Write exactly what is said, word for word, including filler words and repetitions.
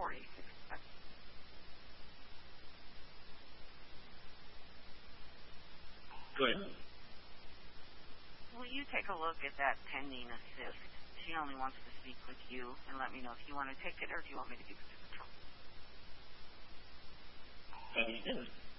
eighty-six. Go ahead. Will you take a look at that pending assist? She only wants to speak with you, and let me know if you want to take it or if you want me to give it to the control. Understood.